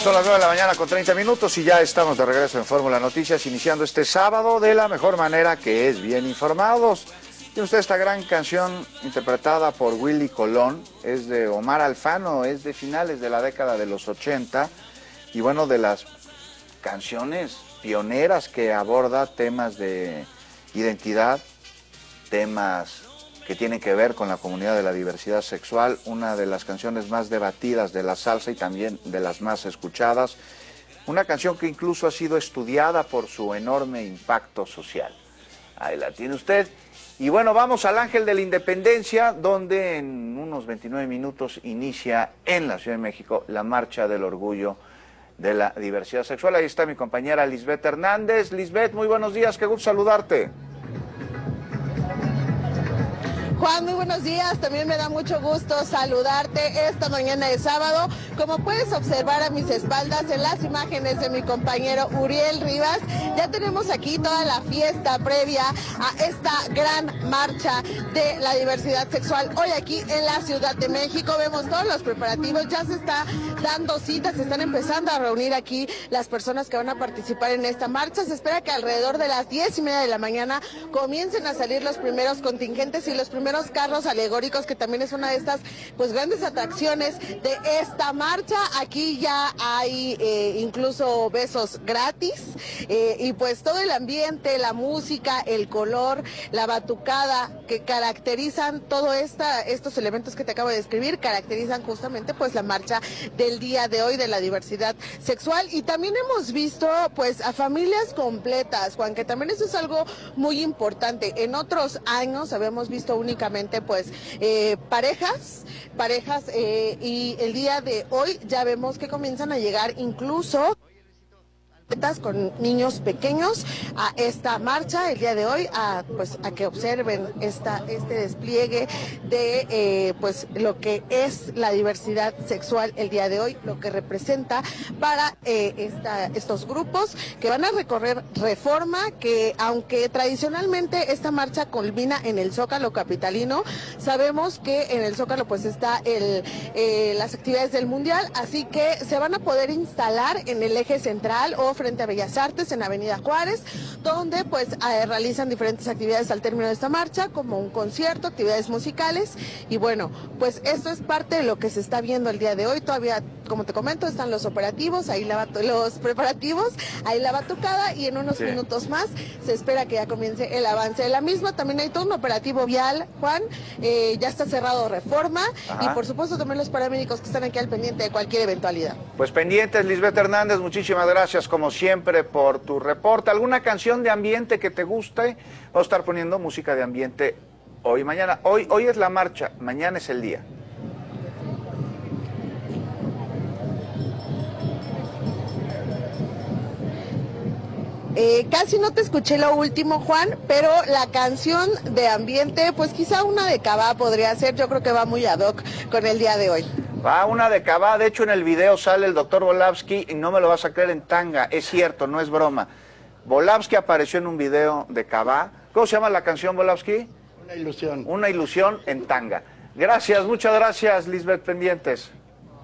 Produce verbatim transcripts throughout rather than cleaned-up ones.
Son las nueve de la mañana con treinta minutos y ya estamos de regreso en Fórmula Noticias, iniciando este sábado de la mejor manera, que es bien informados. Tiene usted esta gran canción interpretada por Willy Colón, es de Omar Alfano, es de finales de la década de los ochenta, y bueno, de las canciones pioneras que aborda temas de identidad, temas que tienen que ver con la comunidad de la diversidad sexual, una de las canciones más debatidas de la salsa y también de las más escuchadas, una canción que incluso ha sido estudiada por su enorme impacto social. Ahí la tiene usted. Y bueno, vamos al Ángel de la Independencia, donde en unos veintinueve minutos inicia en la Ciudad de México la Marcha del Orgullo de la Diversidad Sexual. Ahí está mi compañera Lisbeth Hernández. Lisbeth, muy buenos días, qué gusto saludarte. Juan, muy buenos días, también me da mucho gusto saludarte esta mañana de sábado. Como puedes observar a mis espaldas en las imágenes de mi compañero Uriel Rivas, ya tenemos aquí toda la fiesta previa a esta gran marcha de la diversidad sexual. Hoy aquí en la Ciudad de México vemos todos los preparativos, ya se está dando citas, se están empezando a reunir aquí las personas que van a participar en esta marcha. Se espera que alrededor de las diez y media de la mañana comiencen a salir los primeros contingentes y los primeros carros alegóricos, que también es una de estas pues grandes atracciones de esta marcha. Aquí ya hay eh, incluso besos gratis eh, y pues todo el ambiente, la música, el color, la batucada que caracterizan todo esta, estos elementos que te acabo de describir, caracterizan justamente pues la marcha del día de hoy de la diversidad sexual. Y también hemos visto pues a familias completas, Juan, que también eso es algo muy importante. En otros años habíamos visto únicamente pues eh, parejas, parejas eh, y el día de hoy ya vemos que comienzan a llegar incluso con niños pequeños a esta marcha el día de hoy, a pues a que observen esta este despliegue de eh, pues lo que es la diversidad sexual el día de hoy, lo que representa para eh, esta, estos grupos que van a recorrer Reforma, que aunque tradicionalmente esta marcha culmina en el Zócalo capitalino, sabemos que en el Zócalo pues está el eh, las actividades del Mundial, así que se van a poder instalar en el eje central o frente a Bellas Artes, en Avenida Juárez, donde pues eh, realizan diferentes actividades al término de esta marcha, como un concierto, actividades musicales, y bueno, pues esto es parte de lo que se está viendo el día de hoy. Todavía, como te comento, están los operativos, ahí la los preparativos, ahí la batucada, y en unos sí. minutos más se espera que ya comience el avance de la misma. También hay todo un operativo vial, Juan, eh, ya está cerrado Reforma. Ajá. Y por supuesto también los paramédicos que están aquí al pendiente de cualquier eventualidad. Pues pendientes, Lisbeth Hernández, muchísimas gracias como siempre por tu reporte. ¿Alguna canción de ambiente que te guste? Vamos a estar poniendo música de ambiente hoy y mañana. Hoy, hoy es la marcha, mañana es el día. Eh, casi no te escuché lo último, Juan, pero la canción de ambiente, pues quizá una de Cabá podría ser. Yo creo que va muy ad hoc con el día de hoy. Va una de Cabá, de hecho en el video sale el doctor Volavsky y no me lo vas a creer, en tanga, es cierto, no es broma. Volavsky apareció en un video de Cabá. ¿Cómo se llama la canción, Volavsky? Una ilusión. Una ilusión en tanga. Gracias, muchas gracias, Lisbeth, pendientes.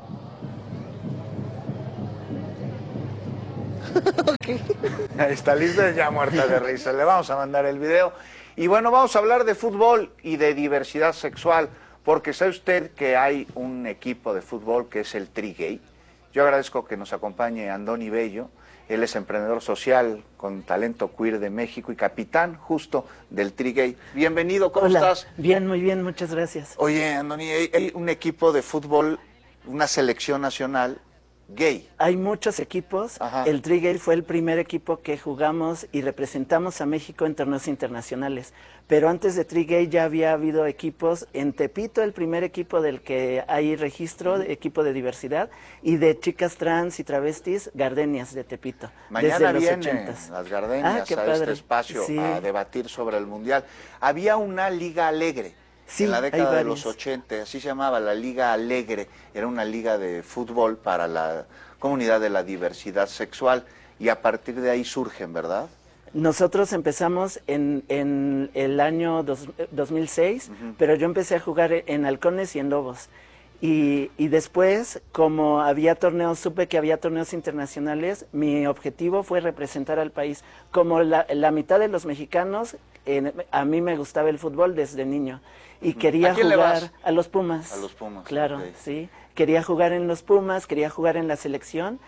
Okay. Ahí está Lisbeth ya muerta de risa, le vamos a mandar el video. Y bueno, vamos a hablar de fútbol y de diversidad sexual, porque sabe usted que hay un equipo de fútbol que es el Tri-Gay. Yo agradezco que nos acompañe Andoni Bello, él es emprendedor social con talento queer de México y capitán justo del Tri-Gay. Bienvenido, ¿cómo Hola. estás? Bien, muy bien, muchas gracias. Oye, Andoni, hay, hay un equipo de fútbol, una selección nacional gay. Hay muchos equipos. Ajá. El Tri-Gay fue el primer equipo que jugamos y representamos a México en torneos internacionales. Pero antes de Tri-Gay ya había habido equipos. En Tepito, el primer equipo del que hay registro, de equipo de diversidad, y de chicas trans y travestis, Gardenias de Tepito. Mañana desde los vienen ochentas. las Gardenias ah, a este espacio sí. a debatir sobre el Mundial. Había una Liga Alegre. Sí, en la década de los ochenta, así se llamaba, la Liga Alegre, era una liga de fútbol para la comunidad de la diversidad sexual, y a partir de ahí surgen, ¿verdad? Nosotros empezamos en, en el año dos, dos mil seis, uh-huh. pero yo empecé a jugar en Halcones y en Lobos. Y, y después, como había torneos, supe que había torneos internacionales, mi objetivo fue representar al país. Como la, la mitad de los mexicanos, eh, a mí me gustaba el fútbol desde niño. Y quería ¿A quién jugar le vas? a los Pumas. A los Pumas. Claro, Okay. sí. Quería jugar en los Pumas, quería jugar en la selección.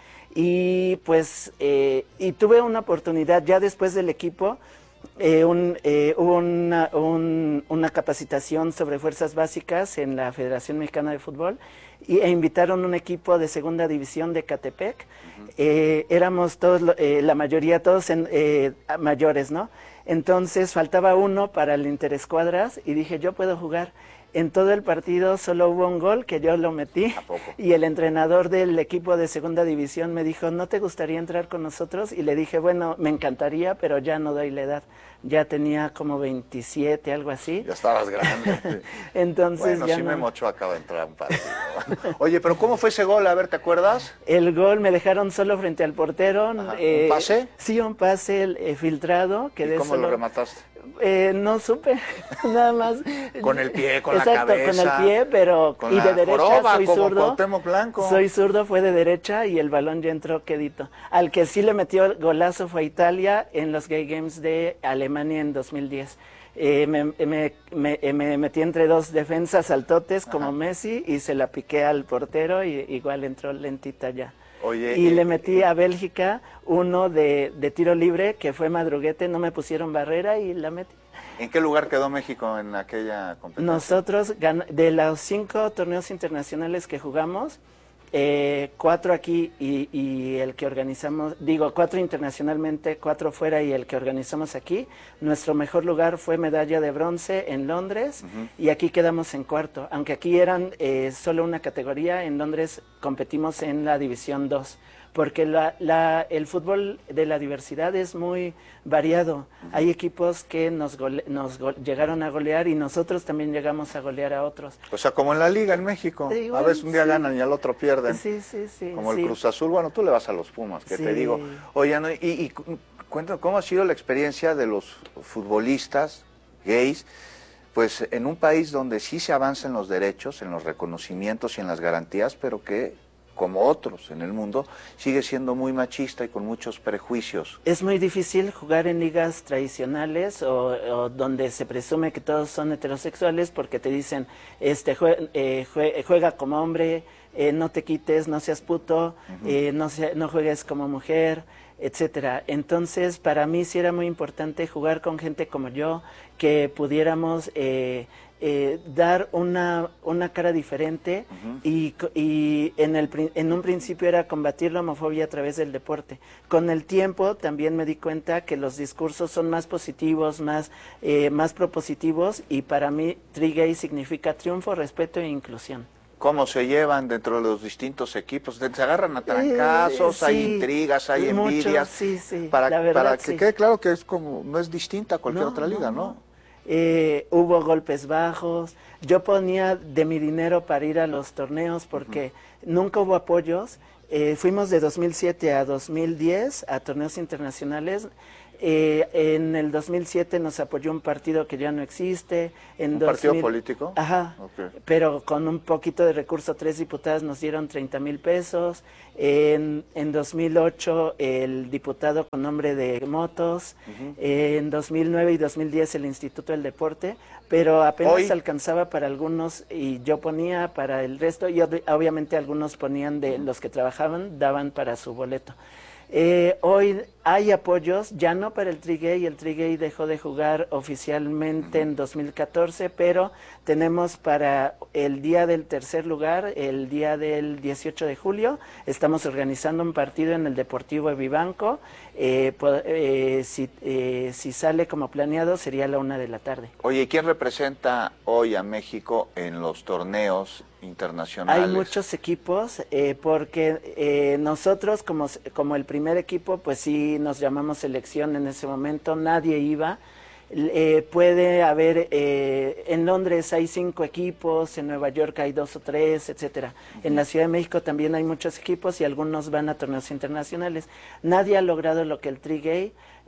Y pues, eh, y tuve una oportunidad ya después del equipo. Eh, un, eh, hubo una, un, una capacitación sobre fuerzas básicas en la Federación Mexicana de Fútbol y, e invitaron un equipo de segunda división de Catepec. Uh-huh. eh, éramos todos, eh, la mayoría todos en, eh, mayores, ¿no? Entonces faltaba uno para el interescuadras y dije, yo puedo jugar. En todo el partido solo hubo un gol que yo lo metí. ¿A poco? Y el entrenador del equipo de segunda división me dijo, ¿no te gustaría entrar con nosotros? Y le dije, bueno, me encantaría, pero ya no doy la edad. Ya tenía como veintisiete, algo así. Ya estabas grande. Entonces bueno, ya sí no... Memo Ochoa acaba de entrar a un partido. Oye, pero ¿cómo fue ese gol? A ver, ¿te acuerdas? El gol me dejaron solo frente al portero. Eh, ¿Un pase? Sí, un pase eh, filtrado. ¿Y cómo solo... lo remataste? Eh, no supe, nada más. Con el pie, con Exacto, la cabeza. Exacto, con el pie, pero con y la de derecha joroba, soy como zurdo. Cuauhtémoc Blanco. Soy zurdo, fue de derecha y el balón ya entró quedito. Al que sí le metió el golazo fue a Italia en los Gay Games de Alemania en dos mil diez. Eh, me, me, me, me metí entre dos defensas altotes como Ajá. Messi y se la piqué al portero y igual entró lentita ya. Oye, y eh, le metí a Bélgica uno de, de tiro libre que fue madruguete, no me pusieron barrera y la metí. ¿En qué lugar quedó México en aquella competencia? Nosotros, de los cinco torneos internacionales que jugamos, eh, cuatro aquí y, y el que organizamos, digo, cuatro internacionalmente, cuatro fuera y el que organizamos aquí, nuestro mejor lugar fue medalla de bronce en Londres uh-huh. y aquí quedamos en cuarto. Aunque aquí eran eh, solo una categoría, en Londres competimos en la división dos. Porque la, la, el fútbol de la diversidad es muy variado. Uh-huh. Hay equipos que nos, gole, nos go, llegaron a golear y nosotros también llegamos a golear a otros. O sea, como en la liga en México. Igual, a veces un día sí. ganan y al otro pierden. Sí, sí, sí. Como sí. el Cruz Azul. Bueno, tú le vas a los Pumas, que sí. te digo. Oye, ¿no? y, y cuéntame, ¿cómo ha sido la experiencia de los futbolistas gays? Pues en un país donde sí se avanza en los derechos, en los reconocimientos y en las garantías, pero que... como otros en el mundo, sigue siendo muy machista y con muchos prejuicios. Es muy difícil jugar en ligas tradicionales o, o donde se presume que todos son heterosexuales porque te dicen, este jue, eh, jue, juega como hombre, eh, no te quites, no seas puto, uh-huh. eh, no, se, no juegues como mujer, etcétera. Entonces, para mí sí era muy importante jugar con gente como yo, que pudiéramos... Eh, Eh, dar una, una cara diferente uh-huh. y, y en, el, en un principio era combatir la homofobia a través del deporte. Con el tiempo también me di cuenta que los discursos son más positivos, más, eh, más propositivos y para mí Tri-Gay significa triunfo, respeto e inclusión. ¿Cómo se llevan dentro de los distintos equipos? Se agarran a trancazos, eh, sí, hay intrigas, hay mucho, envidias. Sí, sí, para la verdad, para que sí. quede claro que es como no es distinta a cualquier no, otra liga, ¿no? ¿no? Eh, hubo golpes bajos, yo ponía de mi dinero para ir a los torneos porque uh-huh. nunca hubo apoyos, eh, fuimos de dos mil siete a dos mil diez a torneos internacionales, eh, en el dos mil siete nos apoyó un partido que ya no existe. En ¿Un dos mil... partido político? Ajá, okay. Pero con un poquito de recurso, tres diputadas nos dieron treinta mil pesos. En, en dos mil ocho el diputado con nombre de Motos, uh-huh. En dos mil nueve y dos mil diez el Instituto del Deporte, pero apenas Hoy... alcanzaba para algunos y yo ponía para el resto y ob obviamente algunos ponían de uh-huh. los que trabajaban, daban para su boleto. Eh, hoy hay apoyos, ya no para el Tri-Gay, el Tri-Gay dejó de jugar oficialmente uh-huh. en dos mil catorce, pero tenemos para el día del tercer lugar, el día del dieciocho de julio, estamos organizando un partido en el Deportivo Vivanco, eh, eh, si, eh, si sale como planeado sería a la una de la tarde. Oye, ¿quién representa hoy a México en los torneos internacionales? Hay muchos equipos, eh, porque eh, nosotros como, como el primer equipo, pues sí nos llamamos selección en ese momento, nadie iba. Eh, puede haber, eh, en Londres hay cinco equipos, en Nueva York hay dos o tres, etcétera. Uh-huh. En la Ciudad de México también hay muchos equipos y algunos van a torneos internacionales. Nadie ha logrado lo que el Tri-Gay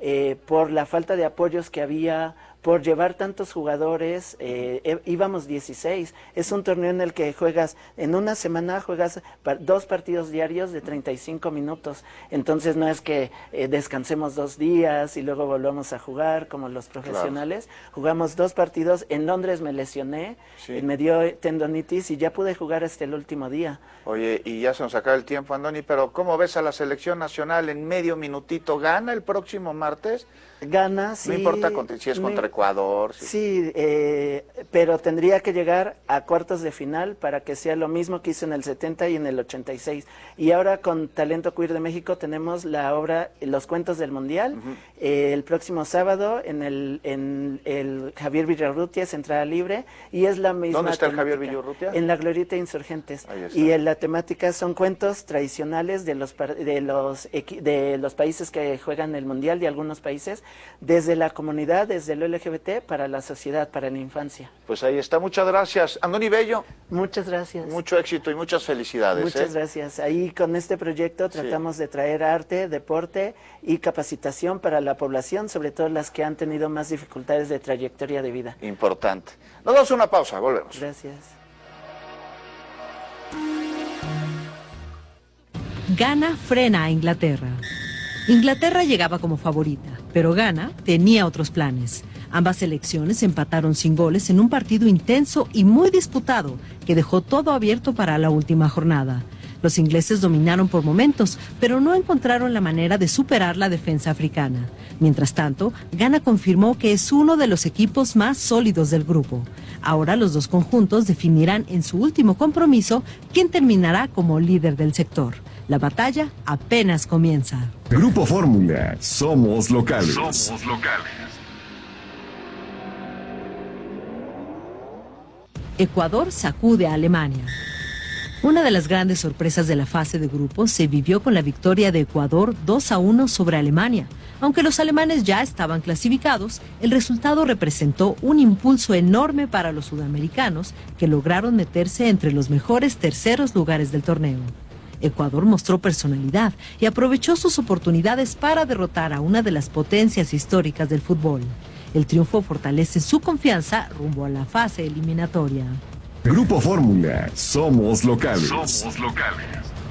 eh, por la falta de apoyos que había, por llevar tantos jugadores, eh, íbamos dieciséis. Es un torneo en el que juegas, en una semana juegas par, dos partidos diarios de treinta y cinco minutos. Entonces no es que eh, descansemos dos días y luego volvamos a jugar como los profesionales. Claro. Jugamos dos partidos. En Londres me lesioné, sí. me dio tendonitis y ya pude jugar hasta el último día. Oye, y ya se nos acaba el tiempo, Andoni, pero ¿cómo ves a la selección nacional en medio minutito? ¿Gana el próximo martes? Gana, sí. No importa contra, si es contra Ecuador. Sí, sí eh, pero tendría que llegar a cuartos de final para que sea lo mismo que hizo en el setenta y en el ochenta y seis. Y ahora con Talento Queer de México tenemos la obra Los Cuentos del Mundial. Uh-huh. eh, el próximo sábado en el, en el Javier Villarrutia es entrada libre y es la misma. ¿Dónde está temática. el Javier Villarrutia? En la Glorieta Insurgentes. Y en la temática son cuentos tradicionales de los, de los, de los países que juegan el Mundial, de algunos países, desde la comunidad, desde el L G B T, para la sociedad, para la infancia. Pues ahí está, muchas gracias. Andoni Bello. Muchas gracias. Mucho éxito y muchas felicidades. Muchas ¿eh? gracias. Ahí con este proyecto tratamos sí. de traer arte, deporte y capacitación para la población, sobre todo las que han tenido más dificultades de trayectoria de vida. Importante. Nos damos una pausa, volvemos. Gracias. Ghana frena a Inglaterra. Inglaterra llegaba como favorita, pero Ghana tenía otros planes. Ambas selecciones empataron sin goles en un partido intenso y muy disputado que dejó todo abierto para la última jornada. Los ingleses dominaron por momentos, pero no encontraron la manera de superar la defensa africana. Mientras tanto, Ghana confirmó que es uno de los equipos más sólidos del grupo. Ahora los dos conjuntos definirán en su último compromiso quién terminará como líder del sector. La batalla apenas comienza. Grupo Fórmula, somos locales. Somos locales. Ecuador sacude a Alemania. Una de las grandes sorpresas de la fase de grupos se vivió con la victoria de Ecuador dos a uno sobre Alemania. Aunque los alemanes ya estaban clasificados, el resultado representó un impulso enorme para los sudamericanos que lograron meterse entre los mejores terceros lugares del torneo. Ecuador mostró personalidad y aprovechó sus oportunidades para derrotar a una de las potencias históricas del fútbol. El triunfo fortalece su confianza rumbo a la fase eliminatoria. Grupo Fórmula, somos locales. Somos locales.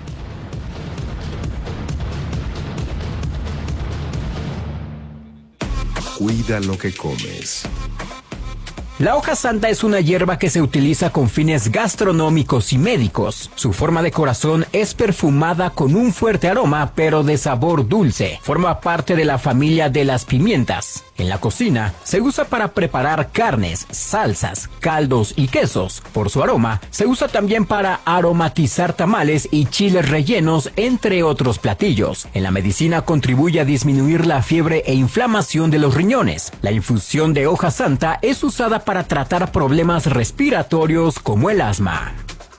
Cuida lo que comes. La hoja santa es una hierba que se utiliza con fines gastronómicos y médicos. Su forma de corazón es perfumada con un fuerte aroma, pero de sabor dulce. Forma parte de la familia de las pimientas. En la cocina, se usa para preparar carnes, salsas, caldos y quesos. Por su aroma, se usa también para aromatizar tamales y chiles rellenos, entre otros platillos. En la medicina contribuye a disminuir la fiebre e inflamación de los riñones. La infusión de hoja santa es usada para para tratar problemas respiratorios como el asma.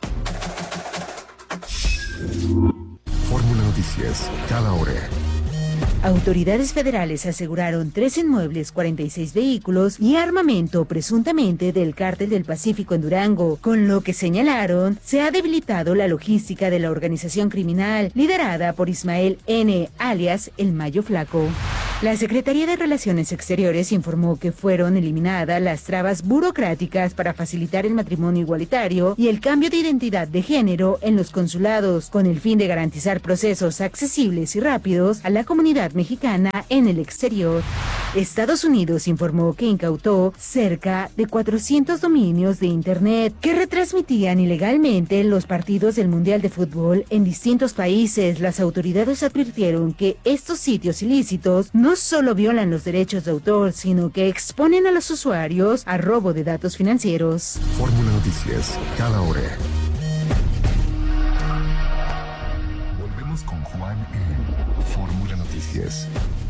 Fórmula Noticias, cada hora. Autoridades federales aseguraron tres inmuebles, cuarenta y seis vehículos y armamento presuntamente del Cártel del Pacífico en Durango, con lo que señalaron se ha debilitado la logística de la organización criminal liderada por Ismael N., alias El Mayo Flaco. La Secretaría de Relaciones Exteriores informó que fueron eliminadas las trabas burocráticas para facilitar el matrimonio igualitario y el cambio de identidad de género en los consulados, con el fin de garantizar procesos accesibles y rápidos a la comunidad mexicana en el exterior. Estados Unidos informó que incautó cerca de cuatrocientos dominios de Internet que retransmitían ilegalmente los partidos del Mundial de Fútbol en distintos países. Las autoridades advirtieron que estos sitios ilícitos no solo violan los derechos de autor, sino que exponen a los usuarios a robo de datos financieros. Fórmula Noticias, cada hora. Volvemos con Juan en Fórmula Noticias.